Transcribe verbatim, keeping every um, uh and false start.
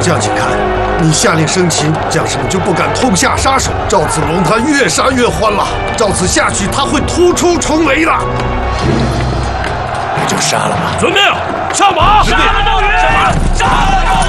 将军看，你下令生擒，将士们就不敢痛下杀手。赵子龙他越杀越欢了，照此下去，他会突出重围的。 那就杀了吧！ 遵命，上马！ 杀了赵云！上马！杀了！